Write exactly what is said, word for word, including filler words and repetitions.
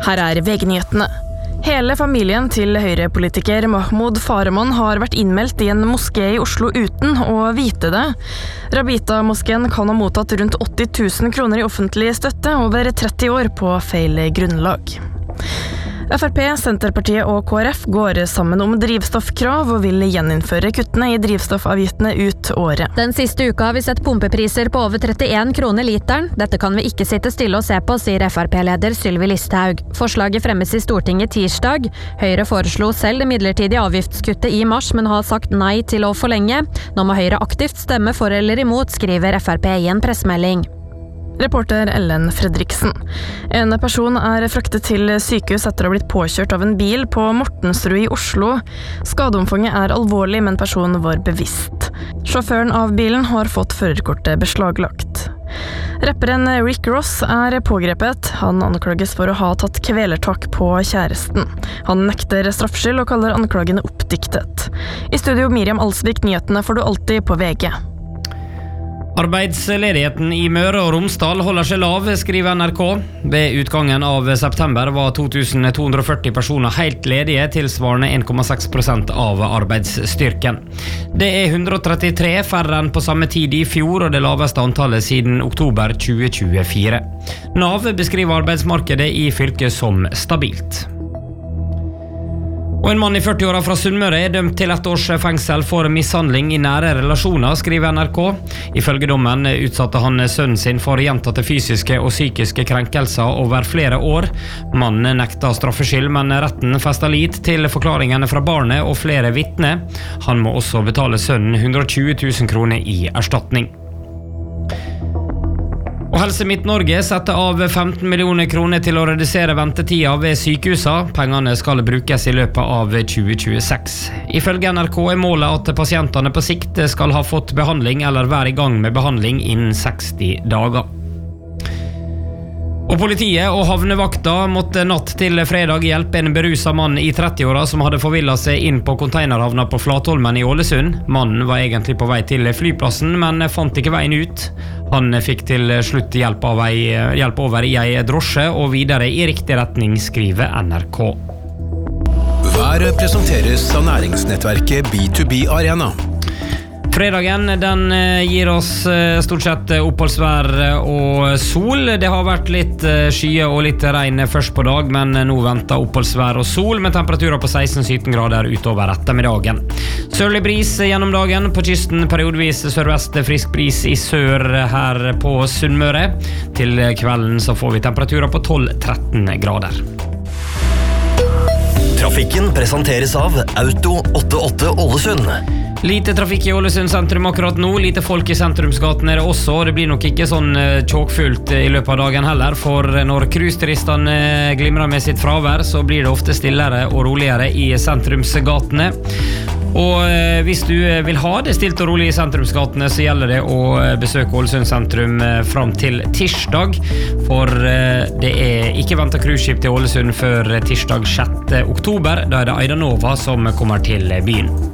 Her er V G-nyhetene. Hele familien til høyrepolitiker Mahmoud Farahmand har vært innmeldt i en moské i Oslo uten å vite det. Rabita-moskeen kan ha mottatt rundt åtti tusen kroner i offentlig støtte over tretti år på feil grunnlag. F R P, Senterpartiet og K R F går sammen om drivstoffkrav og vil gjeninnføre kuttene i drivstoffavgiftene ut året. Den siste uka har vi sett pumpepriser på over trettien kroner literen. Dette kan vi ikke sitte stille og se på, sier F R P-leder Sylvi Listhaug. Forslaget fremmes i Stortinget tirsdag. Høyre foreslo selv det midlertidige avgiftskuttet i mars, men har sagt nei til å forlenge. Nå må Høyre aktivt stemme for eller imot, skriver F R P i en pressemelding. Reporter Ellen Fredriksen. En person er fraktet til sykehus etter å ha blitt påkjørt av en bil på Mortensrud i Oslo. Skadeomfanget er alvorlig, men personen var bevisst. Sjåføren av bilen har fått førerkortet beslaglagt. Rapperen Rick Ross er pågrepet. Han anklages for å ha tatt kvelertak på kjæresten. Han nekter straffskyld og kaller anklagene oppdiktet. I studio Miriam Alsvik, nyhetene får du alltid på V G. Arbeidsledigheten i Møre og Romsdal holder seg lav, skriver N R K. Ved utgangen av september var to tusen to hundre og førti personer helt ledige, tilsvarende en komma seks prosent av arbeidsstyrken. Det er hundre og trettitre færre enn på samme tid i fjor, og det laveste antallet siden oktober tjue tjuefire. Nav beskriver arbeidsmarkedet i fylket som stabilt. Og en mann i førti-åra fra Sunnmøre er dømt til ett års fengsel for mishandling i nære relasjoner, skriver N R K. Ifølge dommen utsatte han sønnen sin for gjentatte fysiske og psykiske krenkelser over flere år. Mannen nekta straffskyld, men retten festet lit til forklaringene fra barnet og flere vitner. Han må også betale sønnen hundre og tjue tusen kroner i erstatning. Og Helse Midt-Norge setter av femten millioner kroner til å redusere ventetida ved sykehusa. Pengene skal brukes i løpet av tjue tjueseks. Ifølge N R K er målet at pasientene på sikt skal ha fått behandling eller være i gang med behandling innen seksti dager. Og politiet og havnevakta måtte natt til fredag hjelpe en beruset mann i tretti-åra som hadde forvillet seg inn på containerhavna på Flatholmen i Ålesund. Mannen var egentlig på vei til flyplassen, men fant ikke veien ut. Han fikk til slutt hjelp, av ei, hjelp over i ei drosje og videre i riktig retning, skriver N R K. Været presenteres av næringsnettverket B to B Arena. Fredagen den gir oss stort sett oppholdsvær og sol. Det har vært litt skye og litt regn først på dag, men nå venter oppholdsvær og sol med temperaturer på seksten til sytten grader utover ettermiddagen. Sørlig bris gjennom dagen, på kysten periodvis sørvest frisk bris i sør her på Sunnmøre. Til kvelden så får vi temperaturer på tolv til tretten grader. Trafikken presenteres av Auto åttiåtte Ålesund. Lite trafikk i Ålesund sentrum akkurat nå, lite folk i sentrumsgaten er det også. Det blir nok ikke sånn tjåkfullt i løpet av dagen heller, for når cruiseturistene glimrer med sitt fravær, så blir det ofte stillere og roligere i sentrumsgatene. Og hvis du vil ha det stilt og rolig i sentrumsgatene, så gjelder det å besøke Ålesund sentrum fram til tirsdag, for det er ikke ventet cruiseskip til Ålesund før tirsdag sjette oktober. Da er det Aidanova som kommer til byen.